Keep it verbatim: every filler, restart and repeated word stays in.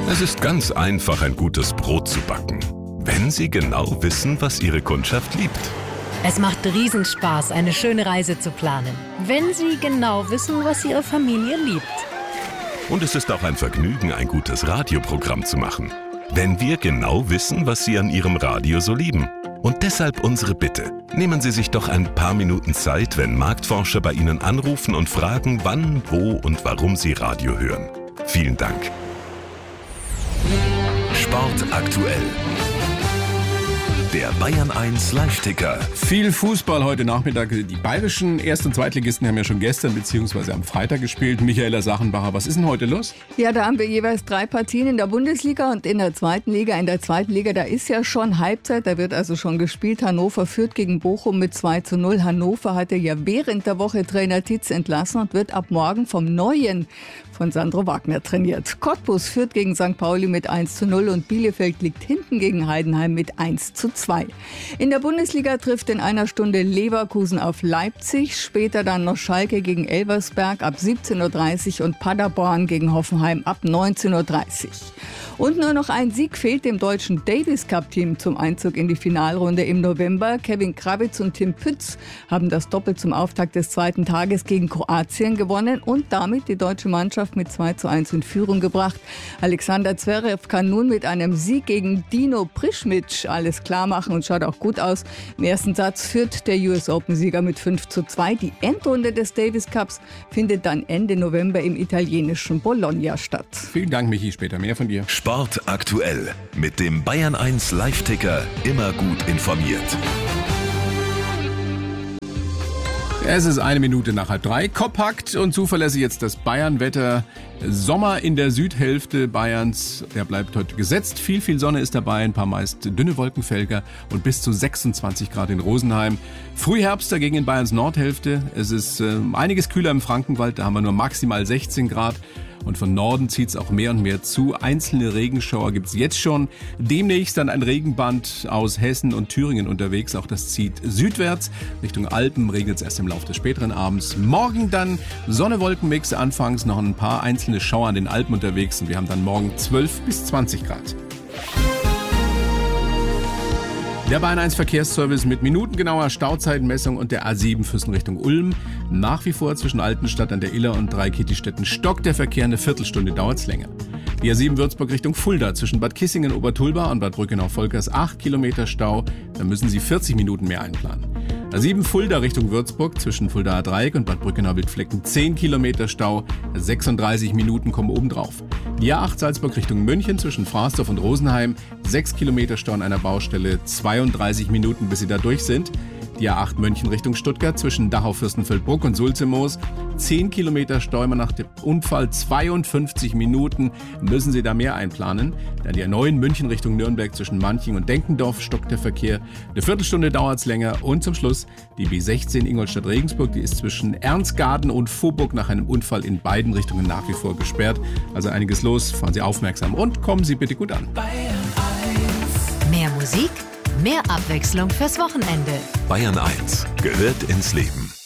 Es ist ganz einfach, ein gutes Brot zu backen, wenn Sie genau wissen, was Ihre Kundschaft liebt. Es macht Riesenspaß, eine schöne Reise zu planen, wenn Sie genau wissen, was Ihre Familie liebt. Und es ist auch ein Vergnügen, ein gutes Radioprogramm zu machen, wenn wir genau wissen, was Sie an Ihrem Radio so lieben. Und deshalb unsere Bitte. Nehmen Sie sich doch ein paar Minuten Zeit, wenn Marktforscher bei Ihnen anrufen und fragen, wann, wo und warum Sie Radio hören. Vielen Dank. Sport aktuell. Der Bayern eins Live-Ticker. Viel Fußball heute Nachmittag. Die bayerischen Erst- und Zweitligisten haben ja schon gestern bzw. am Freitag gespielt. Michaela Sachenbacher, was ist denn heute los? Ja, da haben wir jeweils drei Partien in der Bundesliga und in der zweiten Liga. In der zweiten Liga, da ist ja schon Halbzeit, da wird also schon gespielt. Hannover führt gegen Bochum mit zwei zu null. Hannover hatte ja während der Woche Trainer Titz entlassen und wird ab morgen vom Neuen von Sandro Wagner trainiert. Cottbus führt gegen Sankt Pauli mit eins zu null und Bielefeld liegt hinten gegen Heidenheim mit eins zu zwei. In der Bundesliga trifft in einer Stunde Leverkusen auf Leipzig, später dann noch Schalke gegen Elversberg ab siebzehn Uhr dreißig und Paderborn gegen Hoffenheim ab neunzehn Uhr dreißig. Und nur noch ein Sieg fehlt dem deutschen Davis Cup Team zum Einzug in die Finalrunde im November. Kevin Krawitz und Tim Pütz haben das Doppel zum Auftakt des zweiten Tages gegen Kroatien gewonnen und damit die deutsche Mannschaft mit zwei zu eins in Führung gebracht. Alexander Zverev kann nun mit einem Sieg gegen Dino Prischmic alles klar machen und schaut auch gut aus. Im ersten Satz führt der U S Open-Sieger mit fünf zu zwei. Die Endrunde des Davis Cups findet dann Ende November im italienischen Bologna statt. Vielen Dank, Michi. Später mehr von dir. Sport aktuell. Mit dem Bayern eins Live-Ticker immer gut informiert. Es ist eine Minute nach halb drei. Kompakt und zuverlässig jetzt das Bayern-Wetter. Sommer in der Südhälfte Bayerns, der bleibt heute gesetzt. Viel, viel Sonne ist dabei, ein paar meist dünne Wolkenfelder und bis zu sechsundzwanzig Grad in Rosenheim. Frühherbst dagegen in Bayerns Nordhälfte. Es ist äh, einiges kühler im Frankenwald, da haben wir nur maximal sechzehn Grad. Und von Norden zieht es auch mehr und mehr zu. Einzelne Regenschauer gibt es jetzt schon. Demnächst dann ein Regenband aus Hessen und Thüringen unterwegs. Auch das zieht südwärts. Richtung Alpen regnet es erst im Laufe des späteren Abends. Morgen dann Sonne-Wolken-Mix. Anfangs noch ein paar einzelne Schauer an den Alpen unterwegs. Und wir haben dann morgen zwölf bis zwanzig Grad. Der Bayern eins Verkehrsservice mit minutengenauer Stauzeitenmessung und der A sieben Füssen Richtung Ulm. Nach wie vor zwischen Altenstadt an der Iller und Dreikitti-Städten stockt der Verkehr, eine Viertelstunde dauert's länger. Die A sieben Würzburg Richtung Fulda zwischen Bad Kissingen, Obertulba und Bad Brückenau-Volkers acht Kilometer Stau. Da müssen Sie vierzig Minuten mehr einplanen. A sieben Fulda Richtung Würzburg zwischen Fuldaer Dreieck und Bad Brückenau-Wildflecken zehn Kilometer Stau, sechsunddreißig Minuten kommen obendrauf. Die A acht Salzburg Richtung München zwischen Frasdorf und Rosenheim, sechs Kilometer Stau an einer Baustelle, zweiunddreißig Minuten bis Sie da durch sind. Die A acht München Richtung Stuttgart zwischen Dachau-Fürstenfeldbruck und Sulzemoos. zehn Kilometer Stau immer nach dem Unfall, zweiundfünfzig Minuten müssen Sie da mehr einplanen. Dann die A neun München Richtung Nürnberg zwischen Manching und Denkendorf stockt der Verkehr. Eine Viertelstunde dauert es länger. Und zum Schluss die B sechzehn Ingolstadt-Regensburg. Die ist zwischen Ernstgarten und Vorburg nach einem Unfall in beiden Richtungen nach wie vor gesperrt. Also einiges los. Fahren Sie aufmerksam und kommen Sie bitte gut an. Mehr Musik, mehr Abwechslung fürs Wochenende. Bayern eins gehört ins Leben.